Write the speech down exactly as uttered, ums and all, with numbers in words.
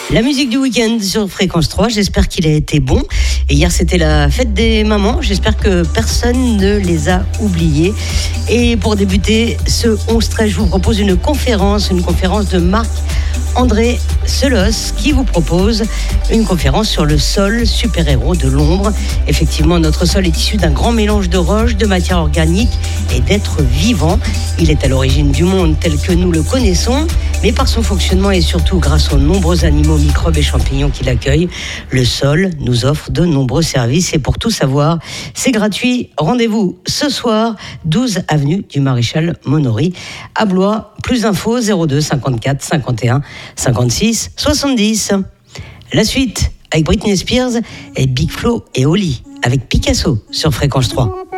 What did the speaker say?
La musique du week-end sur Fréquence trois, j'espère qu'il a été bon. Et hier, c'était la fête des mamans. J'espère que personne ne les a oubliées. Et pour débuter ce onze treize, je vous propose une conférence, une conférence de Marc-André Selos qui vous propose une conférence sur le sol, super-héros de l'ombre. Effectivement, notre sol est issu d'un grand mélange de roches, de matière organique et d'êtres vivants. Il est à l'origine du monde tel que nous le connaissons, mais par son fonctionnement et surtout grâce aux nombreux animaux, microbes et champignons qui l'accueillent, le sol nous offre de nombreux services. Et pour tout savoir, c'est gratuit. Rendez-vous ce soir, douze avenue du Maréchal Monory à Blois. Plus d'infos, zéro deux cinquante-quatre cinquante et un cinquante-six soixante-dix. La suite avec Britney Spears et Big Flo et Oli avec Picasso sur Fréquence trois.